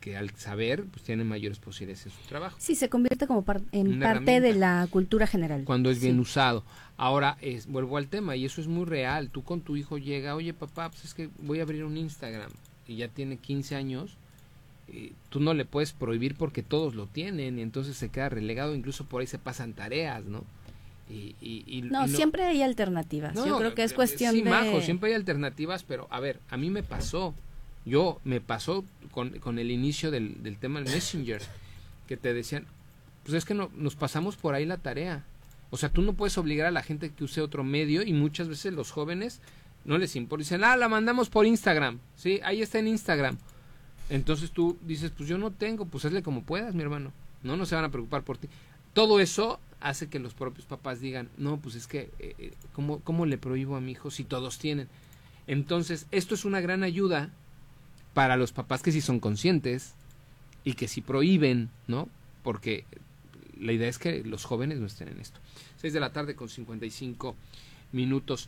que al saber pues tienen mayores posibilidades en su trabajo. Sí, se convierte como en Una parte de herramienta. la cultura general. Cuando es bien usado. Ahora, vuelvo al tema, y eso es muy real. Tú con tu hijo llega, oye papá, pues es que voy a abrir un Instagram, y ya tiene 15 años, tú no le puedes prohibir porque todos lo tienen, y entonces se queda relegado, incluso por ahí se pasan tareas, ¿no? No, siempre hay alternativas. No, yo creo que es cuestión sí, de... Majo, siempre hay alternativas, pero a ver, a mí me pasó con el inicio del tema del Messenger, que te decían, pues es que no, nos pasamos por ahí la tarea. O sea, tú no puedes obligar a la gente que use otro medio, y muchas veces los jóvenes no les importa. Dicen, la mandamos por Instagram, ¿sí? Ahí está en Instagram. Entonces tú dices, pues yo no tengo, pues hazle como puedas, mi hermano. No se van a preocupar por ti. Todo eso hace que los propios papás digan, no, pues es que, ¿cómo le prohíbo a mi hijo si todos tienen? Entonces, esto es una gran ayuda para los papás que sí son conscientes y que sí prohíben, ¿no? Porque la idea es que los jóvenes no estén en esto. 6 de la tarde con 55 minutos.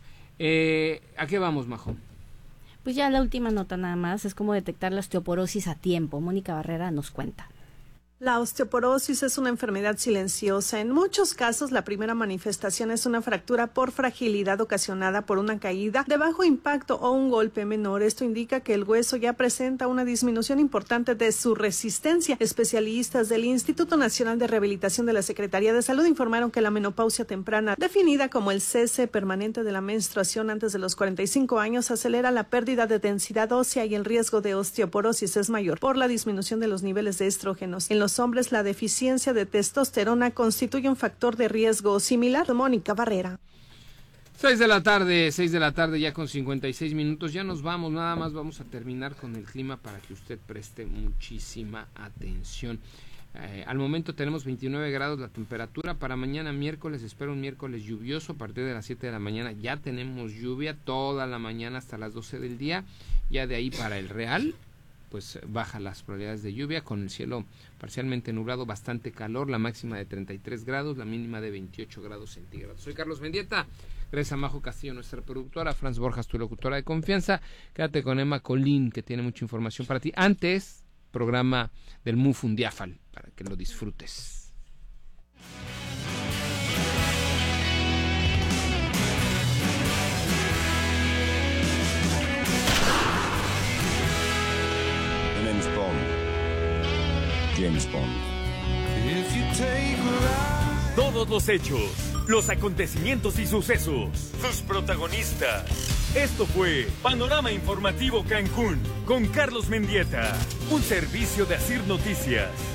¿A qué vamos, Majo? Pues ya la última nota nada más, es cómo detectar la osteoporosis a tiempo. Mónica Barrera nos cuenta. La osteoporosis es una enfermedad silenciosa. En muchos casos, la primera manifestación es una fractura por fragilidad ocasionada por una caída de bajo impacto o un golpe menor. Esto indica que el hueso ya presenta una disminución importante de su resistencia. Especialistas del Instituto Nacional de Rehabilitación de la Secretaría de Salud informaron que la menopausia temprana, definida como el cese permanente de la menstruación antes de los 45 años, acelera la pérdida de densidad ósea y el riesgo de osteoporosis es mayor por la disminución de los niveles de estrógenos. En los hombres, la deficiencia de testosterona constituye un factor de riesgo similar. Mónica Barrera. 6 de la tarde ya con 56 minutos, ya nos vamos, nada más vamos a terminar con el clima para que usted preste muchísima atención. Al momento tenemos 29 grados la temperatura, para mañana miércoles espero un miércoles lluvioso, a partir de las 7 de la mañana ya tenemos lluvia toda la mañana hasta las 12 del día, ya de ahí para el Real pues baja las probabilidades de lluvia, con el cielo parcialmente nublado, bastante calor, la máxima de 33 grados, la mínima de 28 grados centígrados. Soy Carlos Mendieta, gracias a Majo Castillo, nuestra productora, Franz Borjas, tu locutora de confianza. Quédate con Emma Colín, que tiene mucha información para ti. Antes, programa del Mufundiafal, para que lo disfrutes. James Bond. Todos los hechos, los acontecimientos y sucesos, sus protagonistas. Esto fue Panorama Informativo Cancún con Carlos Mendieta, un servicio de Asir Noticias.